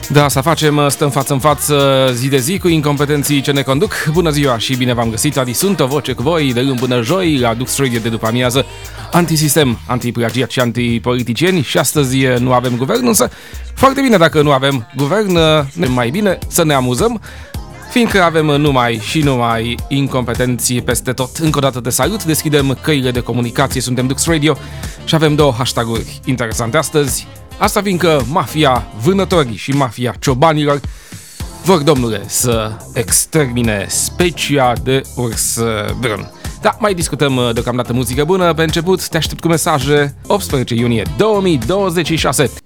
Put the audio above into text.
Da, să facem, stăm față în față zi de zi cu incompetenții ce ne conduc. Bună ziua și bine v-am găsit, Adi sunt o voce cu voi de luni până joi la Dux Radio de după amiază. Antisistem, antiplagiat și antipoliticieni și astăzi nu avem guvern, însă foarte bine dacă nu avem guvern, mai bine să ne amuzăm, fiindcă avem numai incompetenți peste tot. Încă o dată te salut, deschidem căile de comunicație, suntem Dux Radio și avem două hashtag-uri interesante astăzi. Asta fiindcă mafia vânătorii și mafia ciobanilor vor, domnule, să extermine specia de urs brun. Da, mai discutăm deocamdată muzică bună. Pe început te aștept cu mesaje. 18 iunie 2026.